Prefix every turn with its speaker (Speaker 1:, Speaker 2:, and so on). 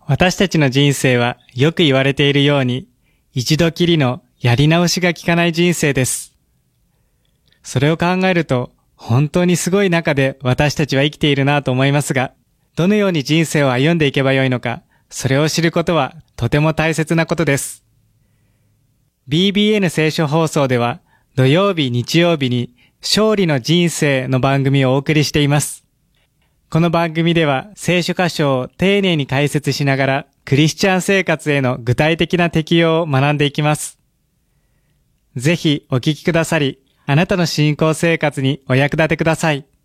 Speaker 1: 私たちの人生はよく言われているように、一度きりのやり直しが効かない人生です。それを考えると、本当にすごい中で私たちは生きているなと思いますが、どのように人生を歩んでいけばよいのか、それを知ることはとても大切なことです。BBN 聖書放送では、土曜日、日曜日に勝利の人生の番組をお送りしています。この番組では聖書箇所を丁寧に解説しながらクリスチャン生活への具体的な適用を学んでいきます。ぜひお聞きくださり、あなたの信仰生活にお役立てください。